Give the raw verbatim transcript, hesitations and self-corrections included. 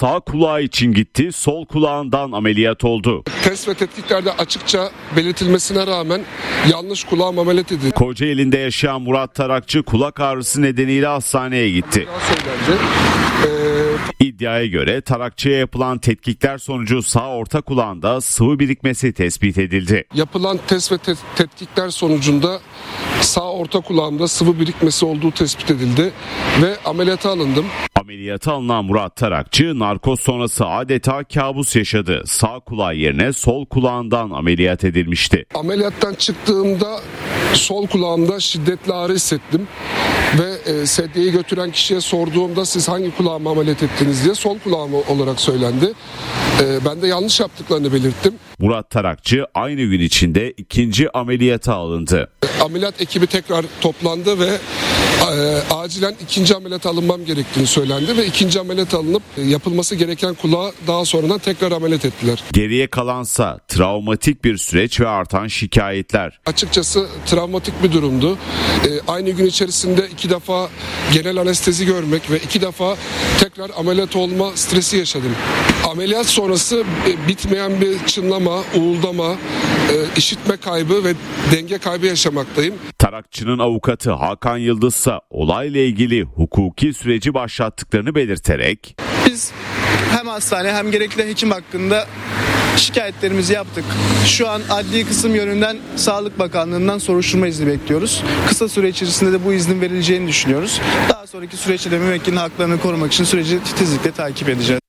sağ kulağı için gitti, sol kulağından ameliyat oldu. Test ve tetkiklerde açıkça belirtilmesine rağmen yanlış kulağım ameliyat edildi. Kocaeli'nde yaşayan Murat Tarakçı kulak ağrısı nedeniyle hastaneye gitti. İddiaya göre Tarakçı'ya yapılan tetkikler sonucu sağ orta kulağında sıvı birikmesi tespit edildi. Yapılan test ve te- tetkikler sonucunda sağ orta kulağımda sıvı birikmesi olduğu tespit edildi ve ameliyata alındım. Ameliyata alınan Murat Tarakçı narkoz sonrası adeta kabus yaşadı. Sağ kulağı yerine sol kulağından ameliyat edilmişti. Ameliyattan çıktığımda sol kulağımda şiddetli ağrı hissettim ve e, sedyeyi götüren kişiye sorduğumda siz hangi kulağımı ameliyat ettiniz diye sol kulağım olarak söylendi. E, ben de yanlış yaptıklarını belirttim. Murat Tarakçı aynı gün içinde ikinci ameliyata alındı. E, ameliyat ekibi tekrar toplandı ve e, acilen ikinci ameliyat alınmam gerektiğini söylendi ve ikinci ameliyat alınıp e, yapılması gereken kulağı daha sonradan tekrar ameliyat ettiler. Geriye kalansa travmatik bir süreç ve artan şikayetler. Açıkçası travmatik bir durumdu. E, aynı gün içerisinde iki defa genel anestezi görmek ve iki defa tekrar ameliyat olma stresi yaşadım. Ameliyat sonrası e, bitmeyen bir çınlama, uğuldama, e, işitme kaybı ve denge kaybı yaşamaktayım. Tarakçı'nın avukatı Hakan Yıldız ise olayla ilgili hukuki süreci başlattıklarını belirterek biz hem hastane hem gerekli hekim hakkında şikayetlerimizi yaptık. Şu an adli kısım yönünden Sağlık Bakanlığı'ndan soruşturma izni bekliyoruz. Kısa süre içerisinde de bu iznin verileceğini düşünüyoruz. Daha sonraki süreçte de müvekkilin haklarını korumak için süreci titizlikle takip edeceğiz.